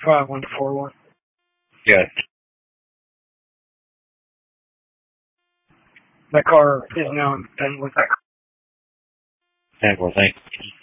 5141. Yes. That car is now in Benwood. Well, thank you.